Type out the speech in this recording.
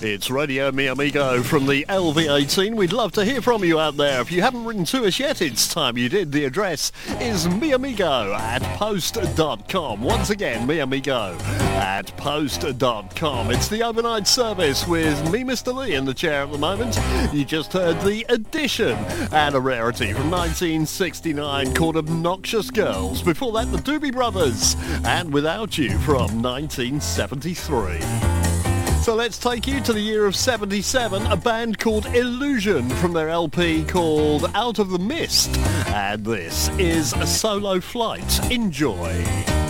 It's Radio Mi Amigo from the LV18. We'd love to hear from you out there. If you haven't written to us yet, it's time you did. The address is miamigo@post.com. Once again, miamigo@post.com. It's the overnight service with me, Mr. Lee, in the chair at the moment. You just heard The Edition and a rarity from 1969 called Obnoxious Girls. Before that, the Doobie Brothers and Without You from 1973. So let's take you to the year of 77, a band called Illusion from their LP called Out of the Mist. And this is a Solo Flight. Enjoy.